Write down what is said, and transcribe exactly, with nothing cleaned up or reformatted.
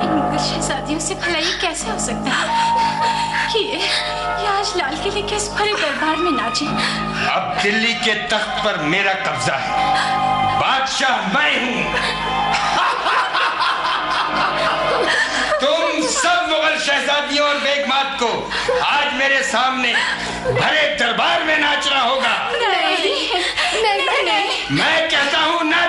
इन मुगल शहजादियों से भला ये कैसे हो सकता है कि ये, ये आज लाल किले के इस भरे दरबार में नाचे? अब दिल्ली के तख्त पर मेरा कब्जा है, बादशाह मैं हूँ। तुम सब मुगल शहजादियों और बेगमात को आज मेरे सामने भरे दरबार में नाचना होगा। नहीं, नहीं, नहीं, नहीं। मैं कहता हूँ ना